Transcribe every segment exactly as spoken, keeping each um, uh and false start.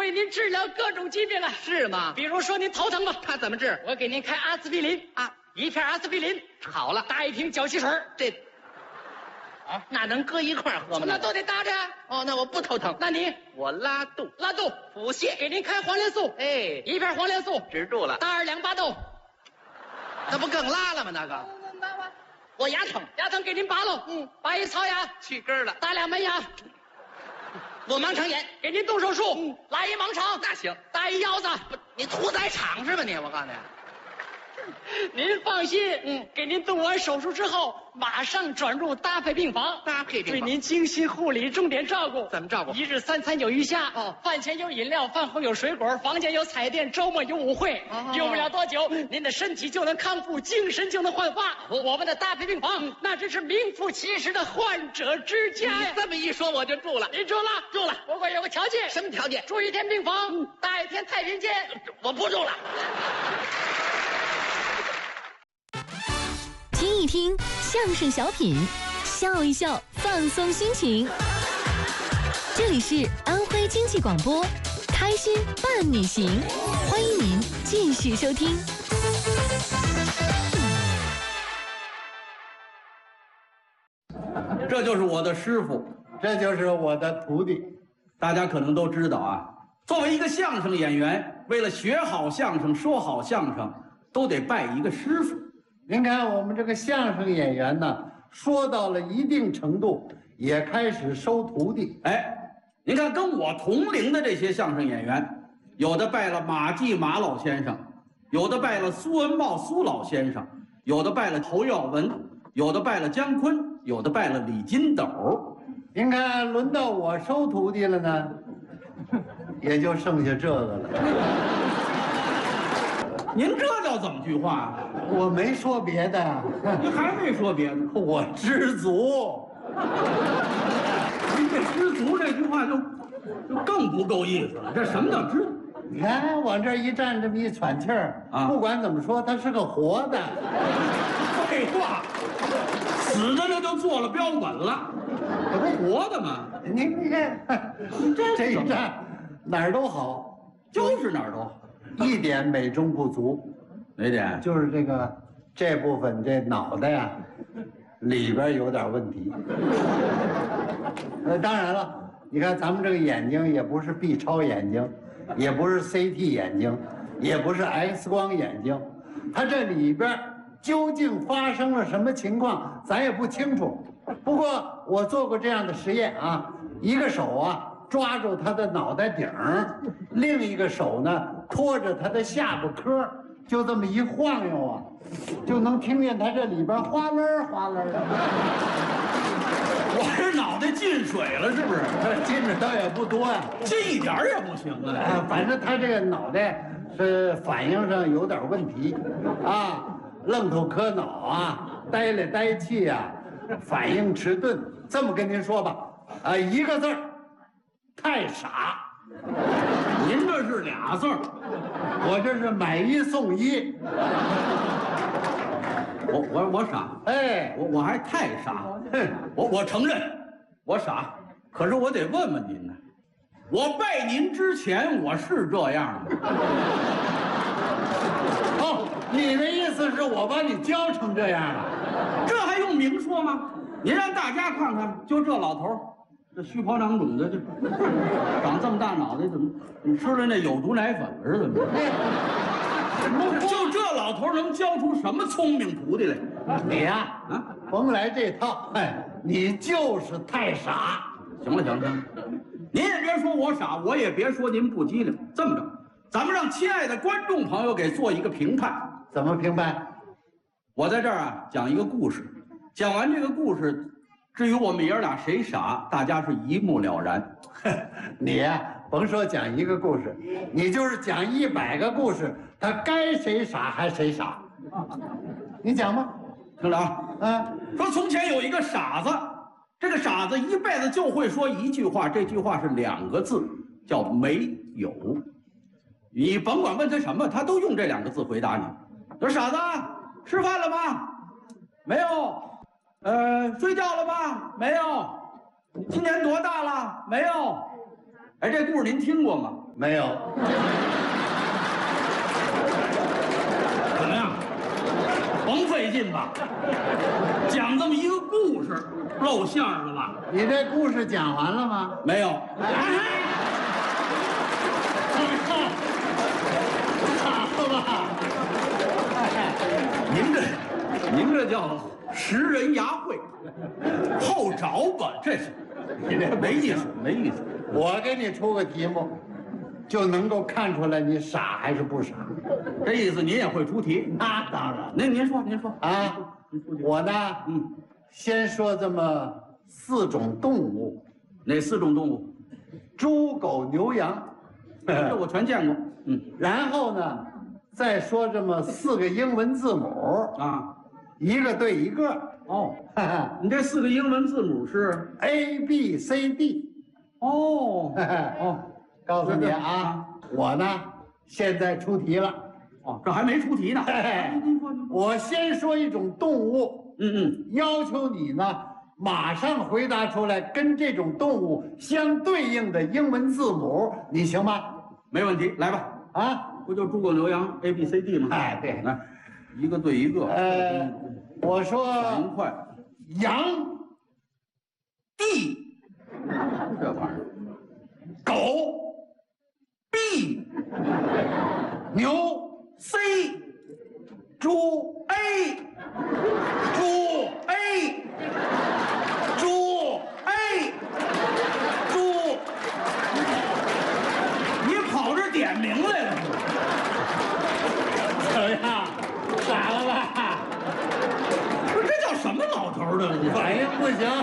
为您治疗各种疾病啊。 是吗？ 比如说您头疼吧， 他怎么治？ 我给您开阿司匹林啊， 一片阿司匹林， 好了， 搭一瓶搅稀水， 这，啊，那能搁一块儿喝吗？ 那都得搭着呀。 哦，那我不头疼。 那你我拉肚， 拉肚腹泻， 给您开黄连素， 哎， 一片黄连素止住了。 搭二两巴豆， 那不更拉了吗？那个，我牙疼， 牙疼给您拔喽， 嗯， 拔一槽牙， 去根了。 搭两门牙， 我盲肠炎， 给您动手术， 嗯， 拉一盲肠， 那行。 搭一腰子， 不，你屠宰场是吧你？我告诉你。 您放心， 嗯， 给您动完手术之后，马上转入搭配病房， 搭配病房对您精心护理，重点照顾。 怎么照顾？ 一日三餐有鱼虾， 哦， 饭前有饮料，饭后有水果，房间有彩电，周末有舞会。 哦， 用不了多久，您的身体就能康复，精神就能焕发。 哦， 我们的搭配病房，嗯，那真是名副其实的患者之家呀。 你这么一说，我就住了。 您住了， 住了。 不过有个条件。 什么条件？ 住一天病房，嗯，搭一天太平间。 我不住了。 听一听相声小品，笑一笑，放松心情。这里是安徽经济广播，开心伴你行，欢迎您继续收听。 这就是我的师傅， 这就是我的徒弟。 大家可能都知道啊，作为一个相声演员，为了学好相声、说好相声，都得拜一个师傅。 您看我们这个相声演员呢，说到了一定程度，也开始收徒弟。 哎，您看跟我同龄的这些相声演员，有的拜了马季马老先生，有的拜了苏文茂苏老先生，有的拜了侯耀文，有的拜了姜昆，有的拜了李金斗。 您看轮到我收徒弟了呢，也就剩下这个了。 您这叫怎么句话啊？ 我没说别的。 您还没说别的， 我知足。 您这知足这句话就就更不够意思了。这什么叫知足？ 你看往这一站，这么一喘气儿啊，不管怎么说，他是个活的。 废话，死的那就做了标本了，这不活的吗？ 您你看，这一站哪儿都好， 就是哪儿都好。 一点美中不足。 哪点？ 就是这个这部分这脑袋呀，里边有点问题。呃，当然了，你看咱们这个眼睛也不是 B 超眼睛，也不是 C T 眼睛，也不是 X 光眼睛，它这里边究竟发生了什么情况，咱也不清楚。不过我做过这样的实验啊，一个手啊抓住他的脑袋顶儿，另一个手呢托着他的下巴颏，就这么一晃悠啊，就能听见他这里边哗啦儿哗啦儿的。 我这脑袋进水了是不是？ 进的倒也不多呀、啊， 进一点也不行啊。 啊，反正他这个脑袋是反应上有点问题啊，愣头磕脑啊，呆来呆去啊，反应迟钝。这么跟您说吧，啊，一个字儿，太傻。 您这是俩字儿， 我这是买一送一。 我我我傻， 哎， 我我还太傻。 哼， 我我承认，我傻。可是我得问问您呢，我拜您之前我是这样的。 哦，你的意思是我把你教成这样了？ 这还用明说吗？您让大家看看，就这老头儿。这虚跑长肿的，这长这么大脑袋，怎么你吃了那有毒奶粉了是怎么着？就这老头能教出什么聪明徒弟来？ 你呀，啊，甭来这套，哎，你就是太傻。 行了行了行了，您也别说我傻，我也别说您不机灵。这么着，咱们让亲爱的观众朋友给做一个评判。 怎么评判？ 我在这儿啊讲一个故事，讲完这个故事。至于我们爷儿俩谁傻，大家是一目了然。 你呀、啊，甭说讲一个故事，你就是讲一百个故事，他该谁傻还谁傻。你讲吧， 听着啊， 嗯， 说从前有一个傻子，这个傻子一辈子就会说一句话，这句话是两个字，叫没有。你甭管问他什么，他都用这两个字回答你。说傻子，吃饭了吗？没有。呃，睡觉了吗？没有。你今年多大了？没有。哎，这故事您听过吗？ 没有。 怎么样？甭费劲吧，讲这么一个故事，露馅儿了吧？ 你这故事讲完了吗？ 没有。 哎，好吧。 您这，您这叫识人牙慧，后找吧，这是，你这没意思，没意思。 我给你出个题目，就能够看出来你傻还是不傻。 这意思您也会出题？ 那当然。 您您说您说啊，我呢，嗯，先说这么四种动物， 哪四种动物？ 猪、狗、牛、羊， 这我全见过。嗯， 然后呢，再说这么四个英文字母啊， 一个对一个。 哦， 哈哈你这四个英文字母是 A B C D。 哦哦，告诉你啊，我呢现在出题了。 哦，这还没出题呢。 您说，我先说一种动物， 嗯嗯， 要求你呢马上回答出来跟这种动物相对应的英文字母，你行吗？ 没问题，来吧。 啊， 不就猪狗牛羊 A B C D 吗？ 哎，对， 来，一个对一个。 呃，我说反应快。 羊 D， 这玩意儿。 狗 B， 牛 C， 猪 A， 猪 A， 猪 A， 猪， 你跑这点名来了？ 怎么样？傻了吧？ 不是，这叫什么老头儿的？ 反应不行。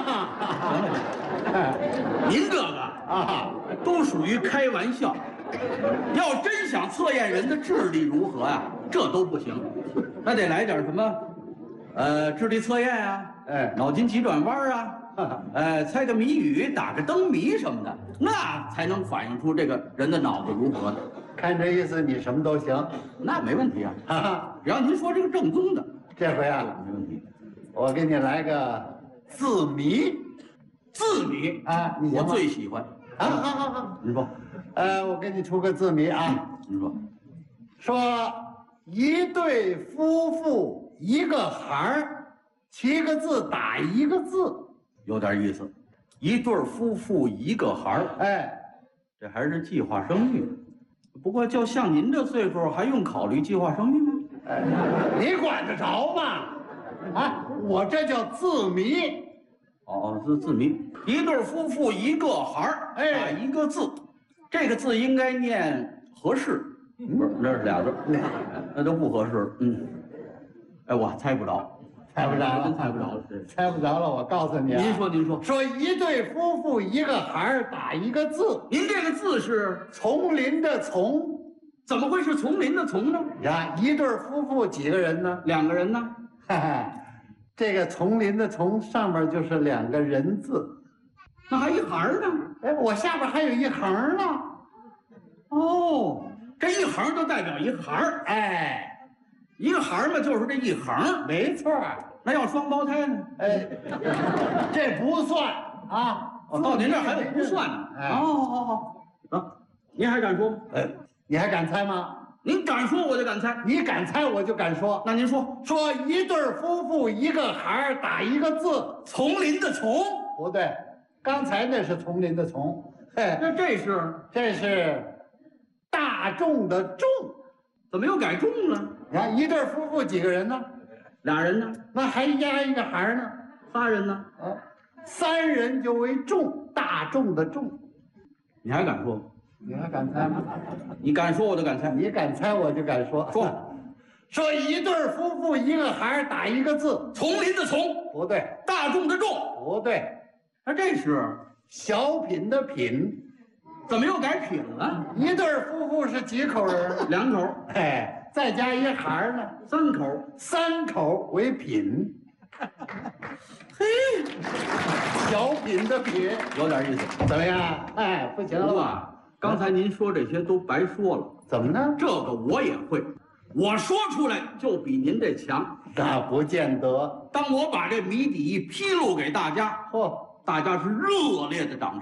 您这个啊， 都属于开玩笑。要真想测验人的智力如何呀、啊，这都不行，那得来点什么，呃，智力测验啊， 哎， 脑筋急转弯啊，呃，猜个谜语、打个灯谜什么的，那才能反映出这个人的脑子如何呢。 看这意思，你什么都行。 那没问题啊， 哈哈， 只要您说这个正宗的， 这回啊， 没问题。 我给你来个字谜。 字谜啊，你我最喜欢。 啊，好好好， 您说， 呃，我给你出个字谜啊。 您说， 说一对夫妇一个孩儿，七个字打一个字， 有点意思。一对夫妇一个孩儿， 哎， 这还是计划生育。不过就像您这岁数，还用考虑计划生育吗？ 哎，你管得着吗？啊，我这叫字谜。 哦，字字谜，一对夫妇一个孩儿， 哎打一个字，这个字应该念合适，不是，那是俩字，那都不合适。嗯，哎，我猜不着， 猜不着了， 真猜不着了。 猜不着了，我告诉你啊。 您说，您说， 说一对夫妇一个孩儿打一个字， 您这个字是丛林的丛。 怎么会是丛林的丛呢？ 呀，一对夫妇几个人呢？ 两个人呢？ 哈哈。这个丛林的丛上面就是两个人字， 那还一行呢？ 哎，我下边还有一横呢。 哦，这一横就代表一行， 哎， 一个行嘛，就是这一横， 没错。 那要双胞胎呢？ 哎，这不算啊。 哦，到您这儿还有不算呢。 哎， 好好好，啊，您还敢说吗？ 哎，你还敢猜吗？ 您敢说我就敢猜， 你敢猜我就敢说。 那您说， 说一对夫妇一个孩儿打一个字， 丛林的丛不对，刚才那是丛林的丛，嘿， 那这是这是大众的众。 怎么又改众了？ 你看一对夫妇几个人呢？ 俩人呢？ 那还加一个孩儿呢？ 仨人呢？ 啊，三人就为众，大众的众。 你还敢说吗？ 你还敢猜吗？ 你敢说我就敢猜。 你敢猜我就敢说。 说， 说一对夫妇一个孩儿打一个字， 丛林的丛不对， 大众的众不对， 那这是小品的品。 怎么又改品了？ 一对夫妇是几口人？ 两口。 哎，再加一孩儿呢， 三口。 三口为品。嘿，小品的品有点意思， 怎么样？哎，不行了吧？ 刚才您说这些都白说了。 怎么呢？ 这个我也会，我说出来就比您这强。 那不见得。 当我把这谜底一披露给大家， 嚯， 大家是热烈的掌声。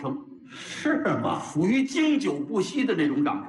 是吗？ 属于经久不息的那种长相。